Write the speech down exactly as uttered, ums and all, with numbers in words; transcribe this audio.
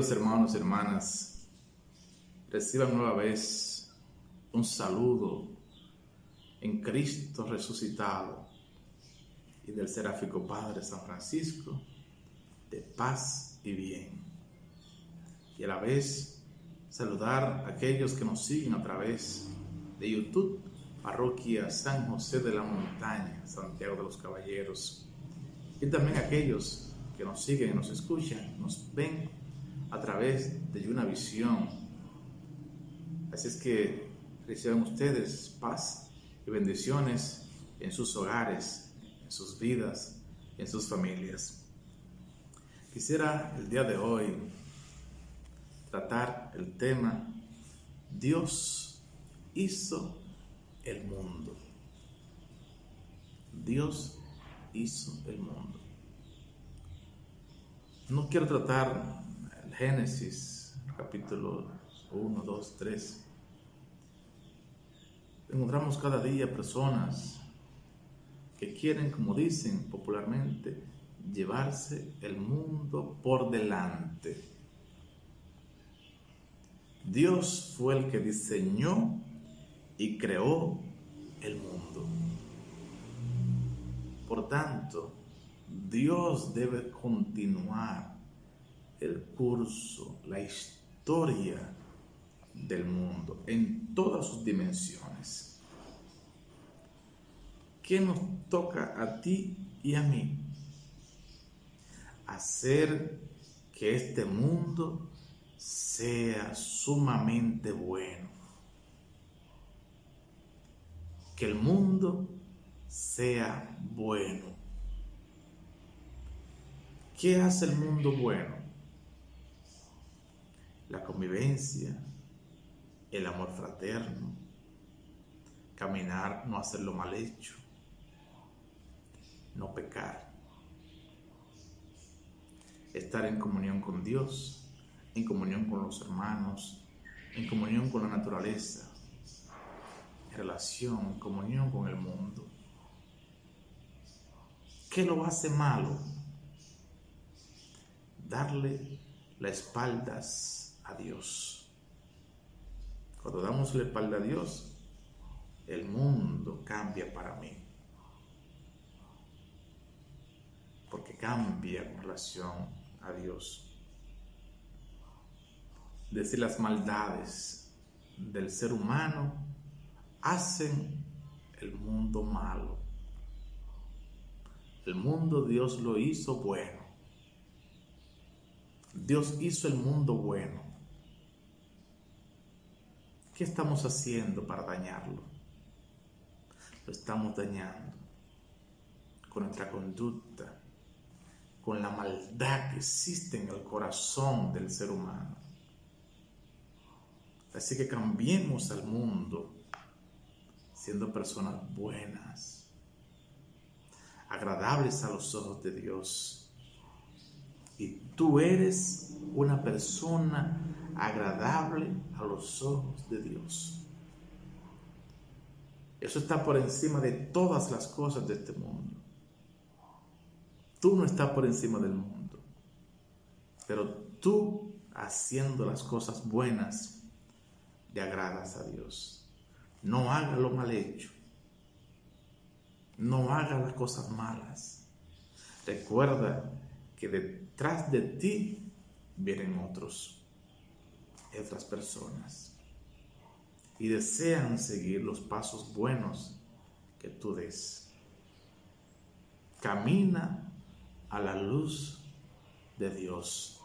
Queridos hermanos y hermanas, reciban nueva vez un saludo en Cristo resucitado y del seráfico Padre San Francisco, de paz y bien. Y a la vez saludar a aquellos que nos siguen a través de YouTube, Parroquia San José de la Montaña, Santiago de los Caballeros, y también a aquellos que nos siguen y nos escuchan, nos ven a través de una visión. Así es que reciban ustedes paz y bendiciones en sus hogares, en sus vidas, en sus familias. Quisiera el día de hoy tratar el tema: Dios hizo el mundo. Dios hizo el mundo. No quiero tratar el Génesis, capítulo uno, dos, tres. Encontramos cada día personas que quieren, como dicen popularmente, llevarse el mundo por delante. Dios fue el que diseñó y creó el mundo. Por tanto, Dios debe continuar el curso, la historia del mundo en todas sus dimensiones. ¿Qué nos toca a ti y a mí? Hacer que este mundo sea sumamente bueno. Que el mundo sea bueno. ¿Qué hace el mundo bueno? La convivencia, el amor fraterno, caminar, no hacer lo mal hecho, no pecar, estar en comunión con Dios, en comunión con los hermanos, en comunión con la naturaleza, en relación, en comunión con el mundo. ¿Qué lo hace malo? Darle las espaldas a Dios. Cuando damos la espalda a Dios, el mundo cambia para mí, porque cambia en relación a Dios. Decir las maldades del ser humano hacen el mundo malo. El mundo Dios lo hizo bueno. Dios hizo el mundo bueno. ¿Qué estamos haciendo para dañarlo? Lo estamos dañando con nuestra conducta, con la maldad que existe en el corazón del ser humano. Así que cambiemos al mundo siendo personas buenas, agradables a los ojos de Dios. Y tú eres una persona agradable a los ojos de Dios. Eso está por encima de todas las cosas de este mundo. Tú no estás por encima del mundo, pero tú, haciendo las cosas buenas, le agradas a Dios. No hagas lo mal hecho. No hagas las cosas malas. Recuerda que detrás de ti vienen otros, otras personas, y desean seguir los pasos buenos que tú des. Camina a la luz de Dios.